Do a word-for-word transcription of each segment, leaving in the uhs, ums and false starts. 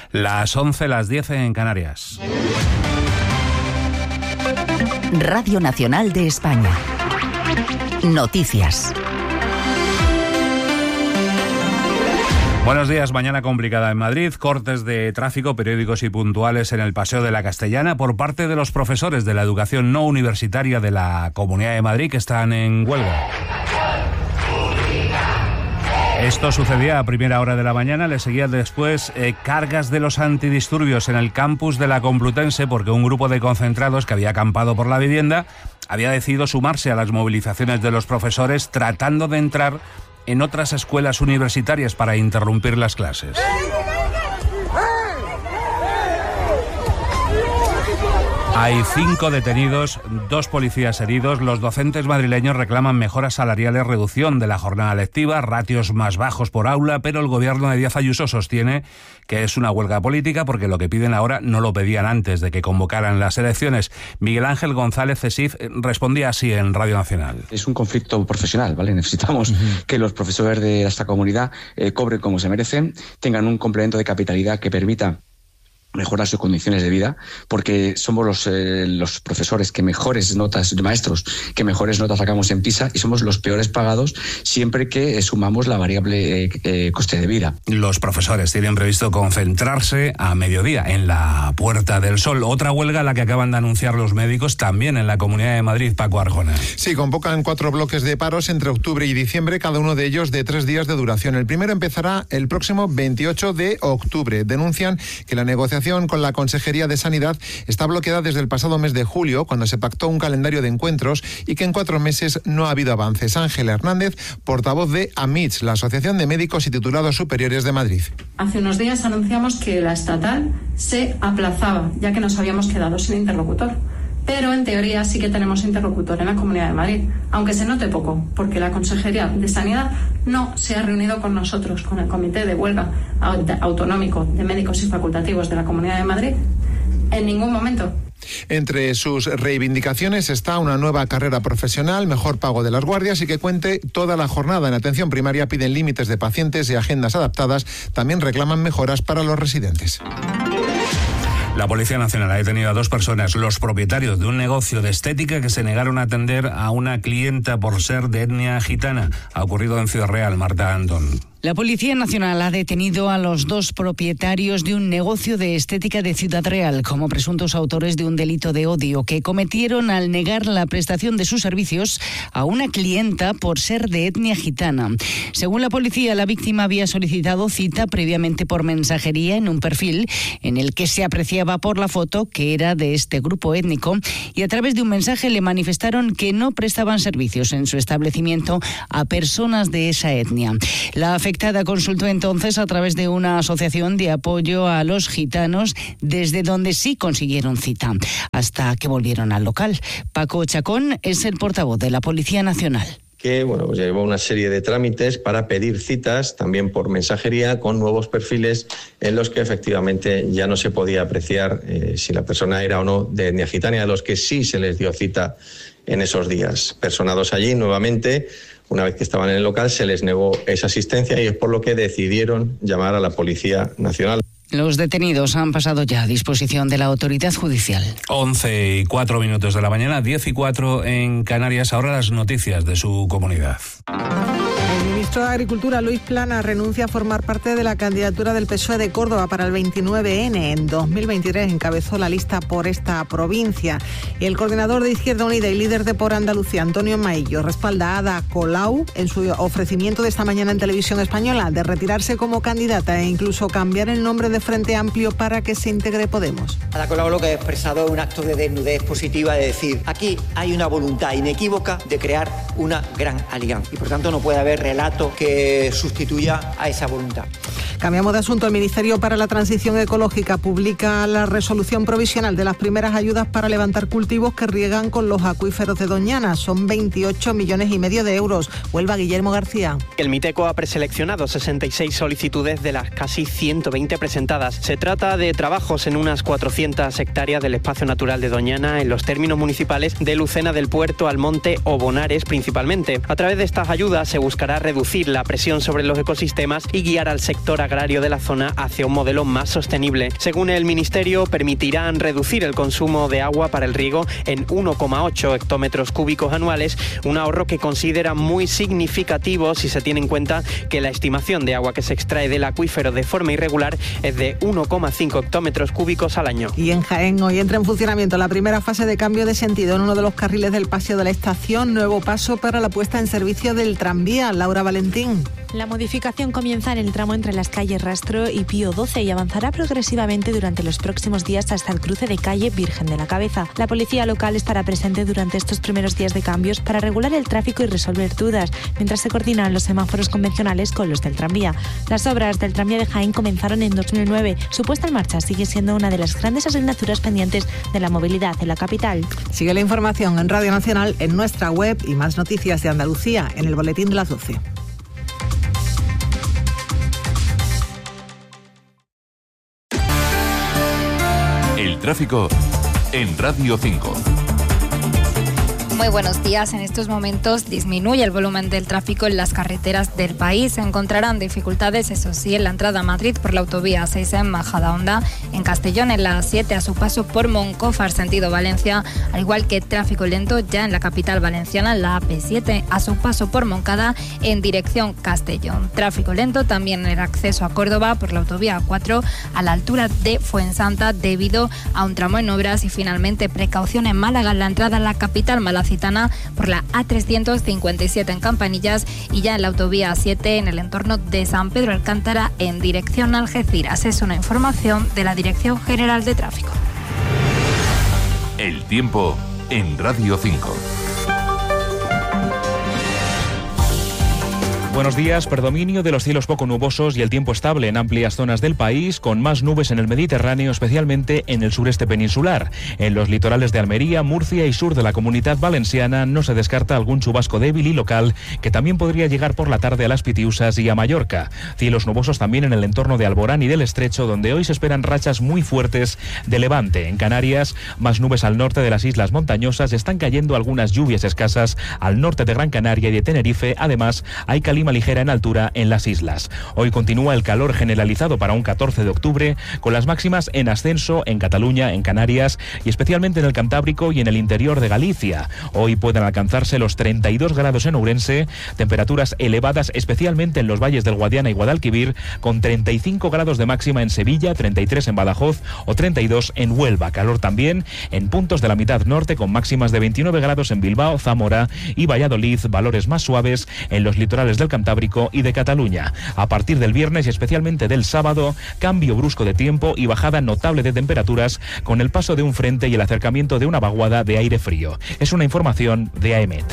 Las once, las diez en Canarias. Radio Nacional de España. Noticias. Buenos días. Mañana complicada en Madrid. Cortes de tráfico periódicos y puntuales en el Paseo de la Castellana por parte de los profesores de la educación no universitaria de la Comunidad de Madrid que están en huelga. Esto sucedía a primera hora de la mañana, le seguían después eh, cargas de los antidisturbios en el campus de la Complutense porque un grupo de concentrados que había acampado por la vivienda había decidido sumarse a las movilizaciones de los profesores tratando de entrar en otras escuelas universitarias para interrumpir las clases. Hay cinco detenidos, dos policías heridos. Los docentes madrileños reclaman mejoras salariales, reducción de la jornada lectiva, ratios más bajos por aula, pero el gobierno de Díaz Ayuso sostiene que es una huelga política porque lo que piden ahora no lo pedían antes de que convocaran las elecciones. Miguel Ángel González Cesif respondía así en Radio Nacional. Es un conflicto profesional, ¿vale? Necesitamos uh-huh. que los profesores de esta comunidad eh, cobren como se merecen, tengan un complemento de capitalidad que permita mejorar sus condiciones de vida, porque somos los, eh, los profesores que mejores notas, maestros, que mejores notas sacamos en PISA y somos los peores pagados siempre que eh, sumamos la variable eh, eh, coste de vida. Los profesores tienen previsto concentrarse a mediodía en la Puerta del Sol. Otra huelga a la que acaban de anunciar los médicos también en la Comunidad de Madrid. Paco Arjona. Sí, convocan cuatro bloques de paros entre octubre y diciembre, cada uno de ellos de tres días de duración. El primero empezará el próximo veintiocho de octubre. Denuncian que la negociación con la Consejería de Sanidad está bloqueada desde el pasado mes de julio, cuando se pactó un calendario de encuentros y que en cuatro meses no ha habido avances. Ángel Hernández, portavoz de AMITS, la Asociación de Médicos y Titulados Superiores de Madrid. Hace unos días anunciamos que la estatal se aplazaba, ya que nos habíamos quedado sin interlocutor. Pero en teoría sí que tenemos interlocutor en la Comunidad de Madrid, aunque se note poco, porque la Consejería de Sanidad no se ha reunido con nosotros, con el Comité de Huelga Autonómico de Médicos y Facultativos de la Comunidad de Madrid, en ningún momento. Entre sus reivindicaciones está una nueva carrera profesional, mejor pago de las guardias y que cuente toda la jornada. En atención primaria piden límites de pacientes y agendas adaptadas. También reclaman mejoras para los residentes. La Policía Nacional ha detenido a dos personas, los propietarios de un negocio de estética que se negaron a atender a una clienta por ser de etnia gitana. Ha ocurrido en Ciudad Real. Marta Antón. La Policía Nacional ha detenido a los dos propietarios de un negocio de estética de Ciudad Real como presuntos autores de un delito de odio que cometieron al negar la prestación de sus servicios a una clienta por ser de etnia gitana. Según la policía, la víctima había solicitado cita previamente por mensajería en un perfil en el que se apreciaba por la foto que era de este grupo étnico y a través de un mensaje le manifestaron que no prestaban servicios en su establecimiento a personas de esa etnia. La afectada consultó entonces a través de una asociación de apoyo a los gitanos, desde donde sí consiguieron cita, hasta que volvieron al local. Paco Chacón es el portavoz de la Policía Nacional. Que bueno, pues llevó una serie de trámites para pedir citas, también por mensajería, con nuevos perfiles en los que efectivamente ya no se podía apreciar eh, si la persona era o no de etnia gitana, a los que sí se les dio cita en esos días. Personados allí nuevamente, una vez que estaban en el local, se les negó esa asistencia y es por lo que decidieron llamar a la Policía Nacional. Los detenidos han pasado ya a disposición de la autoridad judicial. once y cuatro minutos de la mañana, diez y cuatro en Canarias. Ahora las noticias de su comunidad. El ministro de Agricultura, Luis Planas, renuncia a formar parte de la candidatura del P S O E de Córdoba para el veintinueve ene. En dos mil veintitrés encabezó la lista por esta provincia. Y el coordinador de Izquierda Unida y líder de Por Andalucía, Antonio Maillo, respalda a Ada Colau en su ofrecimiento de esta mañana en Televisión Española de retirarse como candidata e incluso cambiar el nombre de Frente Amplio para que se integre Podemos. Ada Colau lo que ha expresado es un acto de desnudez positiva, de decir, aquí hay una voluntad inequívoca de crear una gran alianza y por tanto no puede haber relato que sustituya a esa voluntad. Cambiamos de asunto. El Ministerio para la Transición Ecológica publica la resolución provisional de las primeras ayudas para levantar cultivos que riegan con los acuíferos de Doñana. Son veintiocho millones y medio de euros. Huelva, Guillermo García. El Miteco ha preseleccionado sesenta y seis solicitudes de las casi ciento veinte presentadas. Se trata de trabajos en unas cuatrocientas hectáreas del espacio natural de Doñana, en los términos municipales de Lucena del Puerto, Almonte o Bonares principalmente. A través de estas ayudas se buscará reducir la presión sobre los ecosistemas y guiar al sector agrario agrario de la zona hacia un modelo más sostenible. Según el Ministerio, permitirán reducir el consumo de agua para el riego en uno coma ocho hectómetros cúbicos anuales, un ahorro que considera muy significativo si se tiene en cuenta que la estimación de agua que se extrae del acuífero de forma irregular es de uno coma cinco hectómetros cúbicos al año. Y en Jaén hoy entra en funcionamiento la primera fase de cambio de sentido en uno de los carriles del Paseo de la Estación, nuevo paso para la puesta en servicio del tranvía. Laura Valentín. La modificación comienza en el tramo entre las calles Rastro y Pío doce y avanzará progresivamente durante los próximos días hasta el cruce de calle Virgen de la Cabeza. La policía local estará presente durante estos primeros días de cambios para regular el tráfico y resolver dudas, mientras se coordinan los semáforos convencionales con los del tranvía. Las obras del tranvía de Jaén comenzaron en dos mil nueve. Su puesta en marcha sigue siendo una de las grandes asignaturas pendientes de la movilidad en la capital. Sigue la información en Radio Nacional, en nuestra web y más noticias de Andalucía en el boletín de las doce. El tráfico en Radio cinco. Muy buenos días. En estos momentos disminuye el volumen del tráfico en las carreteras del país. Se encontrarán dificultades, eso sí, en la entrada a Madrid por la autovía seis en Majadahonda, en Castellón en la siete a su paso por Moncófar sentido Valencia, al igual que tráfico lento ya en la capital valenciana en la A P siete a su paso por Moncada en dirección Castellón. Tráfico lento también en el acceso a Córdoba por la autovía cuatro a la altura de Fuensanta debido a un tramo en obras y finalmente precaución en Málaga en la entrada a la capital malacitana por la A trescientos cincuenta y siete en Campanillas y ya en la autovía siete en el entorno de San Pedro Alcántara en dirección a Algeciras. Es una información de la Dirección General de Tráfico. El tiempo en Radio cinco. Buenos días. Predominio de los cielos poco nubosos y el tiempo estable en amplias zonas del país, con más nubes en el Mediterráneo, especialmente en el sureste peninsular. En los litorales de Almería, Murcia y sur de la Comunidad Valenciana no se descarta algún chubasco débil y local que también podría llegar por la tarde a las Pitiusas y a Mallorca. Cielos nubosos también en el entorno de Alborán y del Estrecho, donde hoy se esperan rachas muy fuertes de levante. En Canarias, más nubes al norte de las islas montañosas, están cayendo algunas lluvias escasas al norte de Gran Canaria y de Tenerife. Además, hay calima ligera en altura en las islas. Hoy continúa el calor generalizado para un catorce de octubre, con las máximas en ascenso en Cataluña, en Canarias y especialmente en el Cantábrico y en el interior de Galicia. Hoy pueden alcanzarse los treinta y dos grados en Ourense, temperaturas elevadas especialmente en los valles del Guadiana y Guadalquivir, con treinta y cinco grados de máxima en Sevilla, treinta y tres en Badajoz o treinta y dos en Huelva. Calor también en puntos de la mitad norte, con máximas de veintinueve grados en Bilbao, Zamora y Valladolid, valores más suaves en los litorales del Cantábrico y de Cataluña. A partir del viernes y especialmente del sábado, cambio brusco de tiempo y bajada notable de temperaturas con el paso de un frente y el acercamiento de una vaguada de aire frío. Es una información de AEMET.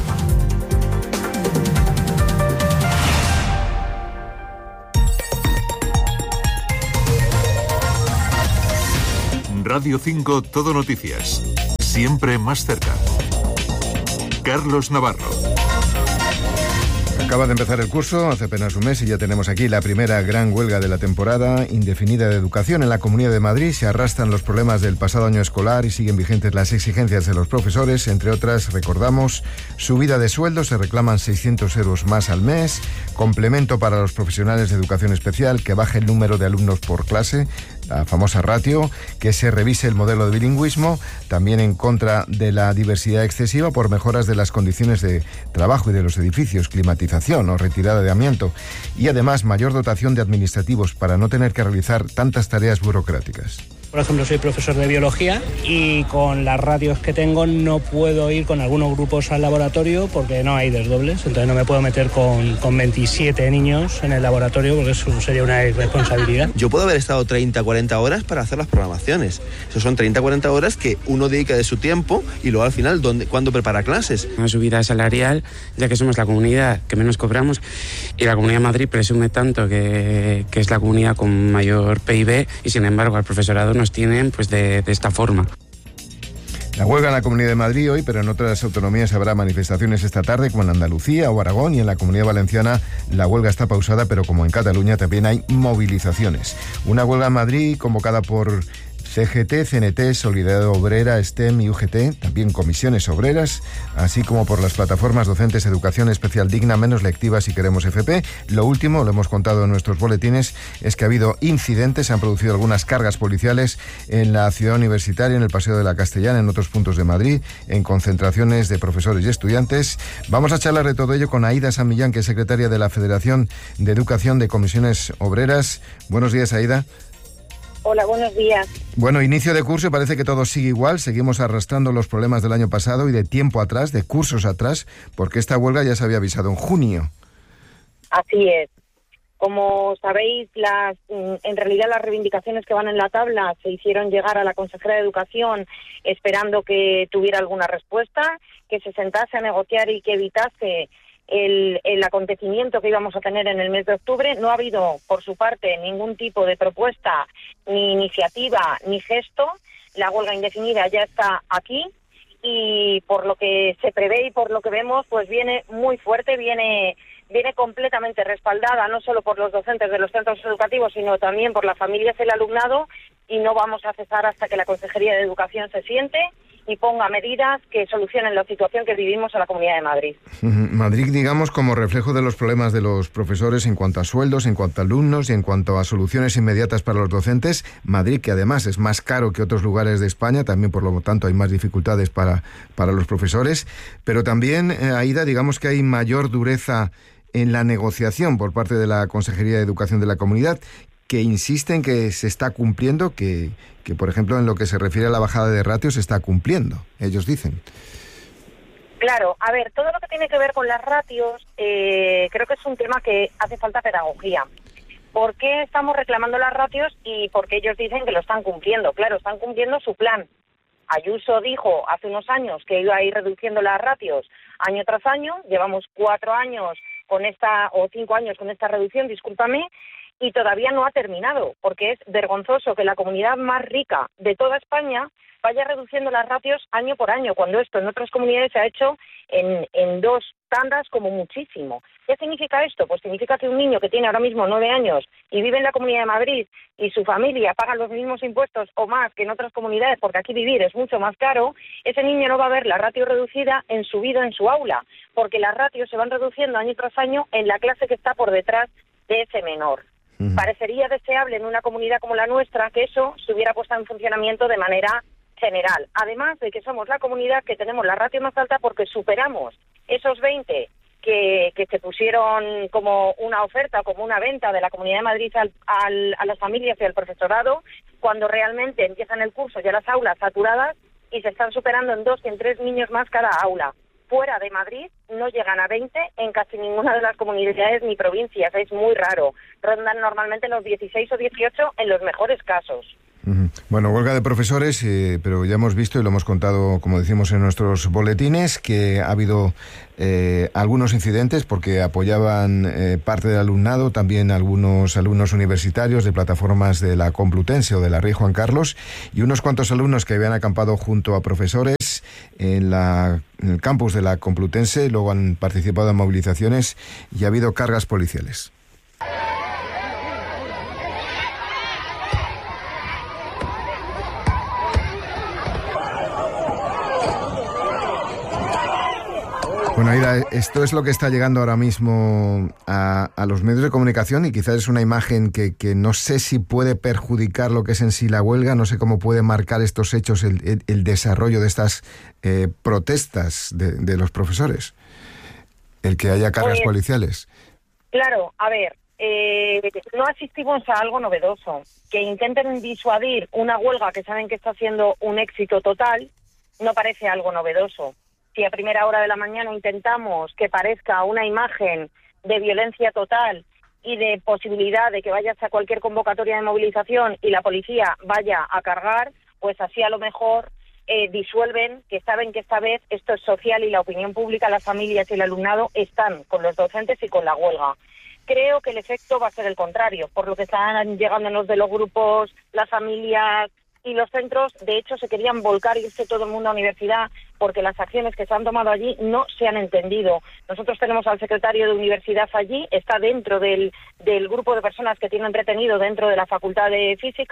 Radio cinco Todo Noticias. Siempre más cerca. Carlos Navarro. Acaba de empezar el curso, hace apenas un mes, y ya tenemos aquí la primera gran huelga de la temporada indefinida de educación. En la Comunidad de Madrid se arrastran los problemas del pasado año escolar y siguen vigentes las exigencias de los profesores. Entre otras, recordamos, subida de sueldo, se reclaman seiscientos euros más al mes, complemento para los profesionales de educación especial, que baje el número de alumnos por clase, la famosa ratio, que se revise el modelo de bilingüismo, también en contra de la diversidad excesiva por mejoras de las condiciones de trabajo y de los edificios, climatización o retirada de amianto, y además mayor dotación de administrativos para no tener que realizar tantas tareas burocráticas. Por ejemplo, soy profesor de biología y con las ratios que tengo no puedo ir con algunos grupos al laboratorio porque no hay desdobles, entonces no me puedo meter con, con veintisiete niños en el laboratorio porque eso sería una irresponsabilidad. Yo puedo haber estado treinta, cuarenta horas para hacer las programaciones. Eso son treinta, cuarenta horas que uno dedica de su tiempo y luego al final, ¿dónde, ¿cuándo prepara clases? Una subida salarial, ya que somos la comunidad que menos cobramos y la Comunidad de Madrid presume tanto que, que es la comunidad con mayor P I B y sin embargo al profesorado nos tienen pues de, de esta forma. La huelga en la Comunidad de Madrid hoy, pero en otras autonomías habrá manifestaciones esta tarde, como en Andalucía o Aragón, y en la Comunidad Valenciana la huelga está pausada, pero como en Cataluña también hay movilizaciones. Una huelga en Madrid convocada por C G T, C N T, Solidaridad Obrera, S T E M y U G T, también comisiones obreras, así como por las plataformas docentes Educación Especial Digna, Menos Lectiva Si Queremos F P. Lo último, lo hemos contado en nuestros boletines, es que ha habido incidentes, se han producido algunas cargas policiales en la ciudad universitaria, en el Paseo de la Castellana, en otros puntos de Madrid, en concentraciones de profesores y estudiantes. Vamos a charlar de todo ello con Aída San Millán, que es secretaria de la Federación de Educación de Comisiones Obreras. Buenos días, Aída. Hola, buenos días. Bueno, inicio de curso y parece que todo sigue igual. Seguimos arrastrando los problemas del año pasado y de tiempo atrás, de cursos atrás, porque esta huelga ya se había avisado en junio. Así es. Como sabéis, las, en realidad las reivindicaciones que van en la tabla se hicieron llegar a la consejera de Educación esperando que tuviera alguna respuesta, que se sentase a negociar y que evitase El, el acontecimiento que íbamos a tener en el mes de octubre. No ha habido, por su parte, ningún tipo de propuesta, ni iniciativa, ni gesto. La huelga indefinida ya está aquí y por lo que se prevé y por lo que vemos, pues viene muy fuerte, viene viene completamente respaldada, no solo por los docentes de los centros educativos, sino también por las familias y el alumnado, y no vamos a cesar hasta que la Consejería de Educación se siente y ponga medidas que solucionen la situación que vivimos en la Comunidad de Madrid. Madrid, digamos, como reflejo de los problemas de los profesores en cuanto a sueldos, en cuanto a alumnos y en cuanto a soluciones inmediatas para los docentes. Madrid, que además es más caro que otros lugares de España, también por lo tanto hay más dificultades para, para los profesores. Pero también, eh, Aída, digamos que hay mayor dureza en la negociación por parte de la Consejería de Educación de la Comunidad, que insiste en que se está cumpliendo, que, que por ejemplo en lo que se refiere a la bajada de ratios se está cumpliendo, ellos dicen. Claro, a ver, todo lo que tiene que ver con las ratios, eh, creo que es un tema que hace falta pedagogía. ¿Por qué estamos reclamando las ratios y por qué ellos dicen que lo están cumpliendo? Claro, están cumpliendo su plan. Ayuso dijo hace unos años que iba a ir reduciendo las ratios año tras año, llevamos cuatro años con esta, o cinco años con esta reducción, discúlpame, y todavía no ha terminado, porque es vergonzoso que la comunidad más rica de toda España vaya reduciendo las ratios año por año, cuando esto en otras comunidades se ha hecho en, en dos tandas como muchísimo. ¿Qué significa esto? Pues significa que un niño que tiene ahora mismo nueve años y vive en la Comunidad de Madrid y su familia paga los mismos impuestos o más que en otras comunidades, porque aquí vivir es mucho más caro, ese niño no va a ver la ratio reducida en su vida en su aula, porque las ratios se van reduciendo año tras año en la clase que está por detrás de ese menor. Uh-huh. Parecería deseable en una comunidad como la nuestra que eso se hubiera puesto en funcionamiento de manera general. Además de que somos la comunidad que tenemos la ratio más alta porque superamos esos veinte que, que se pusieron como una oferta, como una venta de la Comunidad de Madrid al, al, a las familias y al profesorado, cuando realmente empiezan el curso ya las aulas saturadas y se están superando en dos y en tres niños más cada aula. Fuera de Madrid no llegan a veinte en casi ninguna de las comunidades ni provincias, es muy raro. Rondan normalmente los dieciséis o dieciocho en los mejores casos. Bueno, huelga de profesores, eh, pero ya hemos visto y lo hemos contado, como decimos en nuestros boletines, que ha habido eh, algunos incidentes porque apoyaban eh, parte del alumnado, también algunos alumnos universitarios de plataformas de la Complutense o de la Rey Juan Carlos, y unos cuantos alumnos que habían acampado junto a profesores en, la, en el campus de la Complutense, luego han participado en movilizaciones y ha habido cargas policiales. Bueno, Aída, esto es lo que está llegando ahora mismo a, a los medios de comunicación y quizás es una imagen que, que no sé si puede perjudicar lo que es en sí la huelga, no sé cómo puede marcar estos hechos el, el, el desarrollo de estas eh, protestas de, de los profesores, el que haya cargas pues, policiales. Claro, a ver, eh, no asistimos a algo novedoso. Que intenten disuadir una huelga que saben que está siendo un éxito total, no parece algo novedoso. Si a primera hora de la mañana intentamos que parezca una imagen de violencia total y de posibilidad de que vayas a cualquier convocatoria de movilización y la policía vaya a cargar, pues así a lo mejor eh, disuelven que saben que esta vez esto es social y la opinión pública, las familias y el alumnado están con los docentes y con la huelga. Creo que el efecto va a ser el contrario, por lo que están llegándonos de los grupos, las familias y los centros. De hecho, se querían volcar y irse todo el mundo a universidad porque las acciones que se han tomado allí no se han entendido. Nosotros tenemos al secretario de universidad allí, está dentro del, del grupo de personas que tienen retenido dentro de la Facultad de Física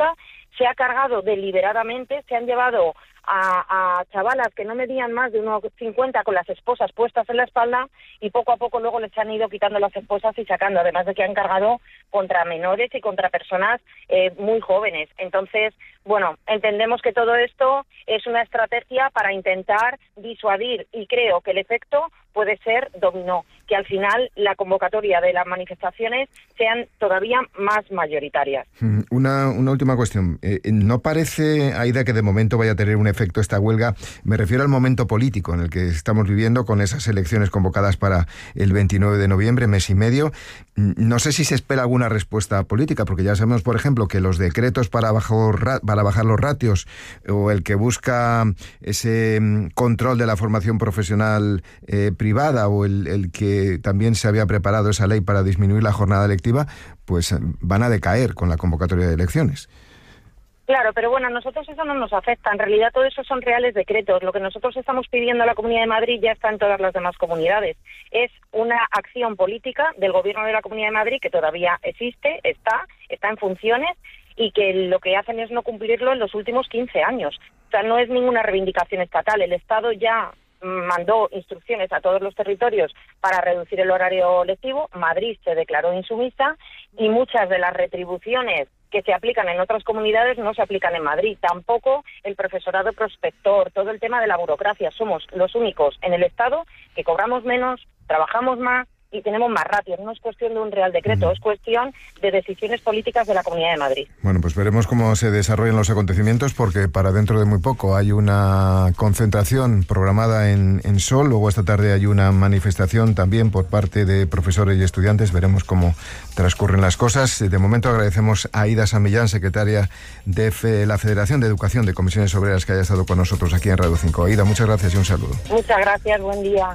se ha cargado deliberadamente, se han llevado a, a chavalas que no medían más de uno cincuenta con las esposas puestas en la espalda y poco a poco luego les han ido quitando las esposas y sacando, además de que han cargado contra menores y contra personas eh, muy jóvenes. Entonces, bueno, entendemos que todo esto es una estrategia para intentar disuadir y creo que el efecto puede ser dominó, que al final la convocatoria de las manifestaciones sean todavía más mayoritarias. Una, una última cuestión. Eh, ¿No parece, Aida, que de momento vaya a tener un efecto esta huelga? Me refiero al momento político en el que estamos viviendo con esas elecciones convocadas para el veintinueve de noviembre, mes y medio. No sé si se espera alguna respuesta política, porque ya sabemos, por ejemplo, que los decretos para bajar, para bajar los ratios o el que busca ese control de la formación profesional eh, privada o el, el que también se había preparado esa ley para disminuir la jornada lectiva, pues van a decaer con la convocatoria de elecciones. Claro, pero bueno, a nosotros eso no nos afecta. En realidad todo eso son reales decretos. Lo que nosotros estamos pidiendo a la Comunidad de Madrid ya está en todas las demás comunidades. Es una acción política del Gobierno de la Comunidad de Madrid que todavía existe, está, está en funciones y que lo que hacen es no cumplirlo en los últimos quince años. O sea, no es ninguna reivindicación estatal. El Estado ya mandó instrucciones a todos los territorios para reducir el horario lectivo. Madrid se declaró insumisa y muchas de las retribuciones que se aplican en otras comunidades no se aplican en Madrid. Tampoco el profesorado prospector, todo el tema de la burocracia. Somos los únicos en el Estado que cobramos menos, trabajamos más y tenemos más ratios. No es cuestión de un real decreto, uh-huh. es cuestión de decisiones políticas de la Comunidad de Madrid. Bueno, pues veremos cómo se desarrollan los acontecimientos, porque para dentro de muy poco hay una concentración programada en, en Sol, luego esta tarde hay una manifestación también por parte de profesores y estudiantes. Veremos cómo transcurren las cosas. De momento agradecemos a Aida San Millán, secretaria de Fe, la Federación de Educación de Comisiones Obreras, que haya estado con nosotros aquí en Radio cinco. Aida, muchas gracias y un saludo. Muchas gracias, buen día.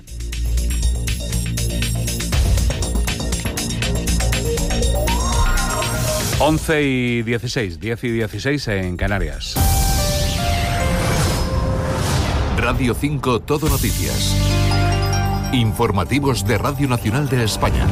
once y dieciséis, diez y dieciséis en Canarias. Radio cinco Todo Noticias. Informativos de Radio Nacional de España.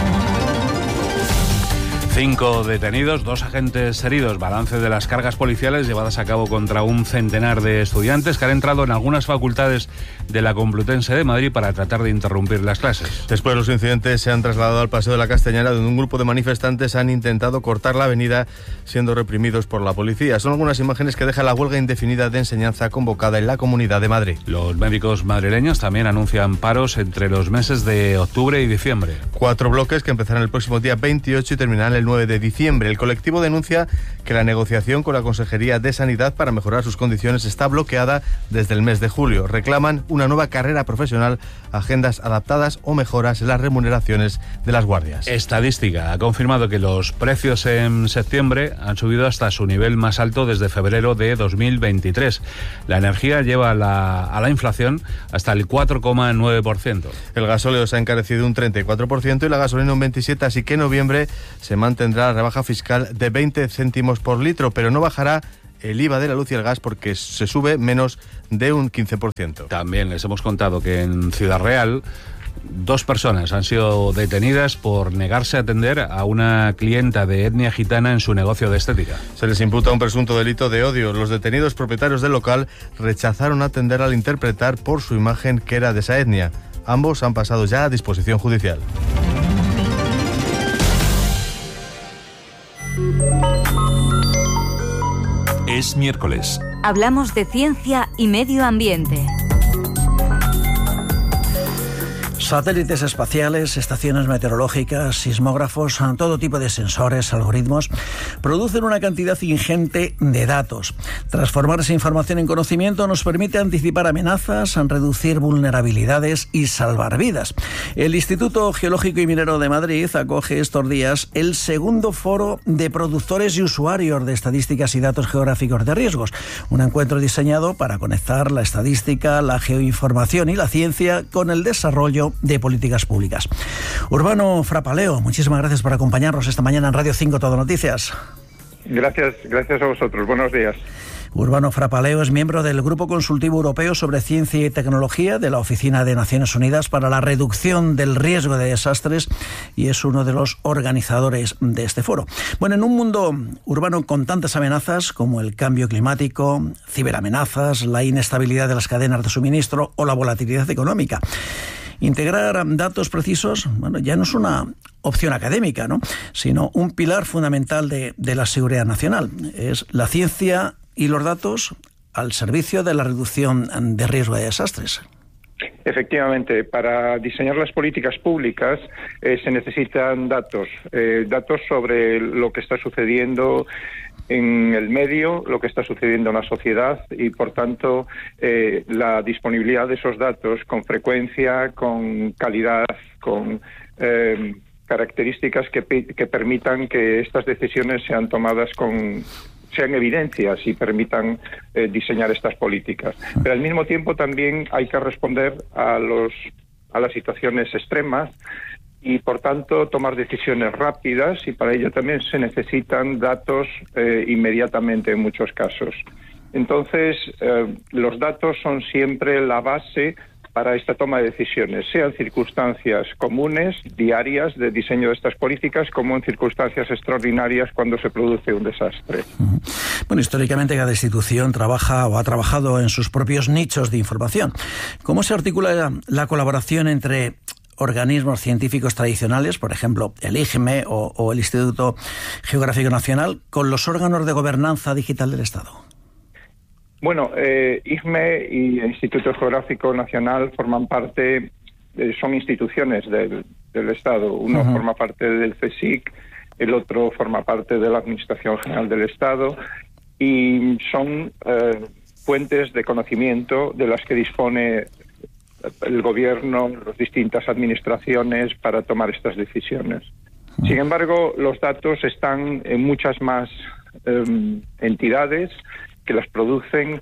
Cinco detenidos, dos agentes heridos. Balance de las cargas policiales llevadas a cabo contra un centenar de estudiantes que han entrado en algunas facultades de la Complutense de Madrid para tratar de interrumpir las clases. Después, los incidentes se han trasladado al Paseo de la Castañera, donde un grupo de manifestantes han intentado cortar la avenida, siendo reprimidos por la policía. Son algunas imágenes que deja la huelga indefinida de enseñanza convocada en la Comunidad de Madrid. Los médicos madrileños también anuncian paros entre los meses de octubre y diciembre. Cuatro bloques que empezarán el próximo día veintiocho y terminarán el nueve de diciembre. El colectivo denuncia que la negociación con la Consejería de Sanidad para mejorar sus condiciones está bloqueada desde el mes de julio. Reclaman una nueva carrera profesional, agendas adaptadas o mejoras en las remuneraciones de las guardias. Estadística ha confirmado que los precios en septiembre han subido hasta su nivel más alto desde febrero de dos mil veintitrés. La energía lleva a la, a la inflación hasta el cuatro coma nueve por ciento. El gasóleo se ha encarecido un treinta y cuatro por ciento y la gasolina un veintisiete por ciento, así que en noviembre se mantendrá la rebaja fiscal de veinte céntimos por litro, pero no bajará el I V A de la luz y el gas porque se sube menos de un quince por ciento. También les hemos contado que en Ciudad Real dos personas han sido detenidas por negarse a atender a una clienta de etnia gitana en su negocio de estética. Se les imputa un presunto delito de odio. Los detenidos propietarios del local rechazaron atender al interpretar por su imagen que era de esa etnia. Ambos han pasado ya a disposición judicial. Es miércoles. Hablamos de ciencia y medio ambiente. Satélites espaciales, estaciones meteorológicas, sismógrafos, todo tipo de sensores, algoritmos, producen una cantidad ingente de datos. Transformar esa información en conocimiento nos permite anticipar amenazas, reducir vulnerabilidades y salvar vidas. El Instituto Geológico y Minero de Madrid acoge estos días el segundo foro de productores y usuarios de estadísticas y datos geográficos de riesgos. Un encuentro diseñado para conectar la estadística, la geoinformación y la ciencia con el desarrollo de políticas públicas. Urbano Frapaleo, muchísimas gracias por acompañarnos esta mañana en Radio cinco Todo Noticias. Gracias, gracias a vosotros. Buenos días. Urbano Frapaleo es miembro del Grupo Consultivo Europeo sobre Ciencia y Tecnología de la Oficina de Naciones Unidas para la Reducción del Riesgo de Desastres y es uno de los organizadores de este foro. Bueno, en un mundo urbano con tantas amenazas como el cambio climático, ciberamenazas, la inestabilidad de las cadenas de suministro o la volatilidad económica, integrar datos precisos, bueno, ya no es una opción académica, ¿no?, sino un pilar fundamental de, de la seguridad nacional. Es la ciencia y los datos al servicio de la reducción de riesgo de desastres. Efectivamente, para diseñar las políticas públicas eh, se necesitan datos, eh, datos sobre lo que está sucediendo en el medio, lo que está sucediendo en la sociedad y, por tanto, eh, la disponibilidad de esos datos con frecuencia, con calidad, con eh, características que, que permitan que estas decisiones sean tomadas con... sean evidencias y permitan eh, diseñar estas políticas. Pero al mismo tiempo también hay que responder a los a las situaciones extremas y, por tanto, tomar decisiones rápidas, y para ello también se necesitan datos eh, inmediatamente en muchos casos. Entonces, eh, los datos son siempre la base para esta toma de decisiones, sean circunstancias comunes, diarias, de diseño de estas políticas, como en circunstancias extraordinarias cuando se produce un desastre. Bueno, históricamente cada institución trabaja o ha trabajado en sus propios nichos de información. ¿Cómo se articula la, la colaboración entre organismos científicos tradicionales, por ejemplo, el I G M E o, o el Instituto Geográfico Nacional, con los órganos de gobernanza digital del Estado? Bueno, eh, I G M E y el Instituto Geográfico Nacional forman parte, eh, son instituciones del, del Estado. Uno uh-huh. forma parte del C S I C, el otro forma parte de la Administración General del Estado y son eh, fuentes de conocimiento de las que dispone el gobierno, las distintas administraciones para tomar estas decisiones. Uh-huh. Sin embargo, los datos están en muchas más eh, entidades que las producen,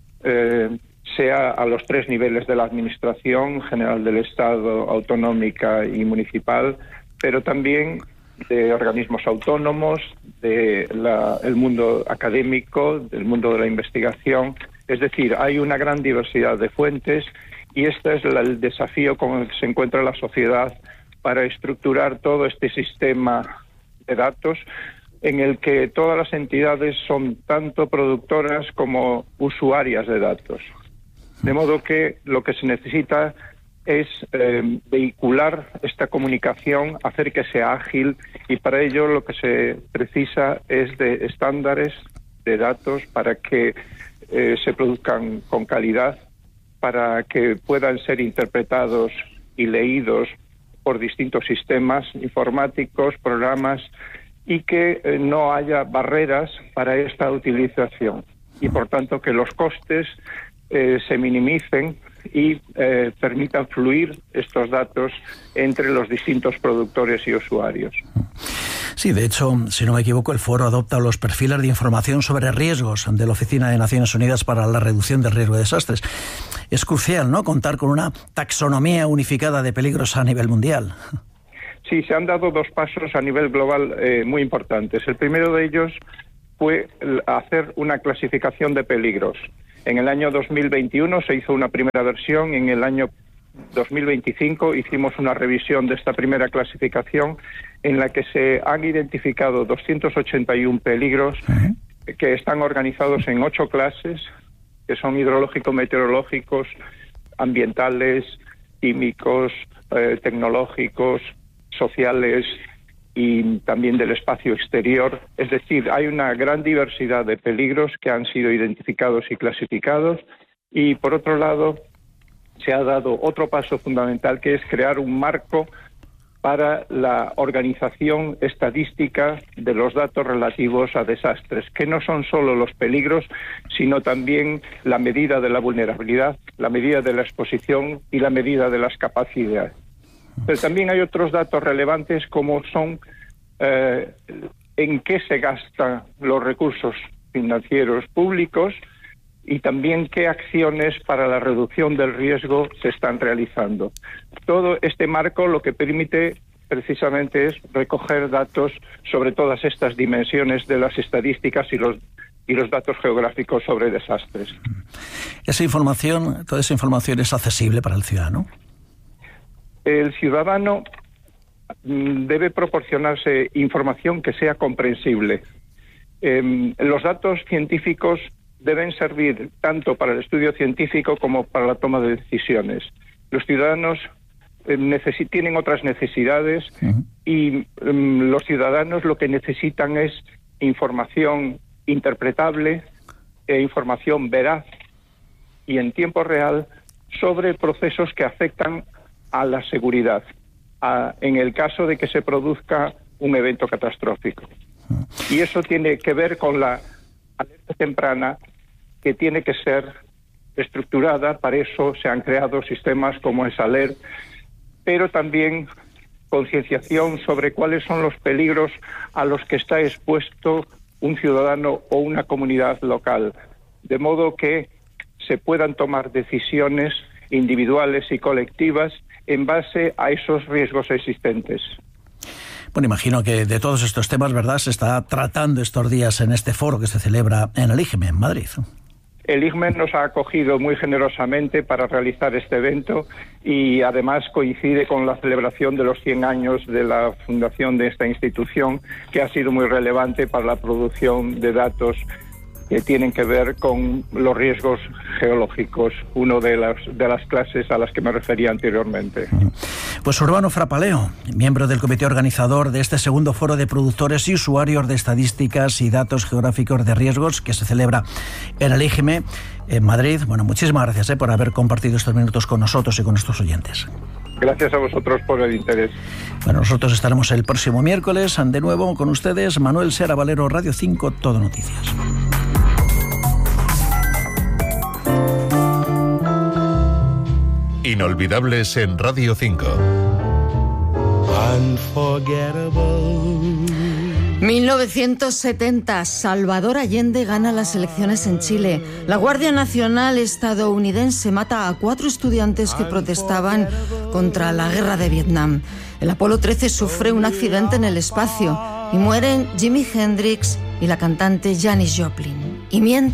eh, sea a los tres niveles de la Administración General del Estado, autonómica y municipal, pero también de organismos autónomos, de la, el mundo académico, del mundo de la investigación. Es decir, hay una gran diversidad de fuentes y este es la, el desafío con el que se encuentra la sociedad para estructurar todo este sistema de datos, en el que todas las entidades son tanto productoras como usuarias de datos. De modo que lo que se necesita es eh, vehicular esta comunicación, hacer que sea ágil, y para ello lo que se precisa es de estándares de datos para que eh, se produzcan con calidad, para que puedan ser interpretados y leídos por distintos sistemas informáticos, programas, y que eh, no haya barreras para esta utilización y, por tanto, que los costes eh, se minimicen y eh, permitan fluir estos datos entre los distintos productores y usuarios. Sí, de hecho, si no me equivoco, el foro adopta los perfiles de información sobre riesgos de la Oficina de Naciones Unidas para la Reducción del Riesgo de Desastres. Es crucial, ¿no?, contar con una taxonomía unificada de peligros a nivel mundial. Sí, se han dado dos pasos a nivel global eh, muy importantes. El primero de ellos fue hacer una clasificación de peligros. En el año dos mil veintiuno se hizo una primera versión, en el año dos mil veinticinco hicimos una revisión de esta primera clasificación en la que se han identificado doscientos ochenta y uno peligros que están organizados en ocho clases, que son hidrológico-meteorológicos, ambientales, químicos, eh, tecnológicos, sociales y también del espacio exterior. Es decir, hay una gran diversidad de peligros que han sido identificados y clasificados, y por otro lado se ha dado otro paso fundamental, que es crear un marco para la organización estadística de los datos relativos a desastres, que no son solo los peligros, sino también la medida de la vulnerabilidad, la medida de la exposición y la medida de las capacidades. Pero también hay otros datos relevantes, como son eh, en qué se gastan los recursos financieros públicos y también qué acciones para la reducción del riesgo se están realizando. Todo este marco lo que permite precisamente es recoger datos sobre todas estas dimensiones de las estadísticas y los y los datos geográficos sobre desastres. Esa información, toda esa información es accesible para el ciudadano. El ciudadano debe proporcionarse información que sea comprensible. Eh, los datos científicos deben servir tanto para el estudio científico como para la toma de decisiones. Los ciudadanos eh, necesi- tienen otras necesidades uh-huh. y um, los ciudadanos lo que necesitan es información interpretable e información veraz y en tiempo real sobre procesos que afectan a la seguridad, a, en el caso de que se produzca un evento catastrófico. Y eso tiene que ver con la alerta temprana, que tiene que ser estructurada. Para eso se han creado sistemas como ESALERT, pero también concienciación sobre cuáles son los peligros a los que está expuesto un ciudadano o una comunidad local, de modo que se puedan tomar decisiones individuales y colectivas en base a esos riesgos existentes. Bueno, imagino que de todos estos temas, ¿verdad?, se está tratando estos días en este foro que se celebra en el I G M E, en Madrid. El I G M E nos ha acogido muy generosamente para realizar este evento y además coincide con la celebración de los cien años de la fundación de esta institución, que ha sido muy relevante para la producción de datos que tienen que ver con los riesgos geológicos, una de las, de las clases a las que me refería anteriormente. Pues Urbano Frapaleo, miembro del comité organizador de este segundo foro de productores y usuarios de estadísticas y datos geográficos de riesgos que se celebra en el I G M E en Madrid. Bueno, muchísimas gracias eh, por haber compartido estos minutos con nosotros y con nuestros oyentes. Gracias a vosotros por el interés. Bueno, nosotros estaremos el próximo miércoles de nuevo con ustedes. Manuel Sera Valero, Radio cinco, Todo Noticias. Inolvidables en Radio cinco. mil novecientos setenta, Salvador Allende gana las elecciones en Chile. La Guardia Nacional estadounidense mata a cuatro estudiantes que protestaban contra la guerra de Vietnam. El Apolo trece sufre un accidente en el espacio y mueren Jimi Hendrix y la cantante Janis Joplin. Y mientras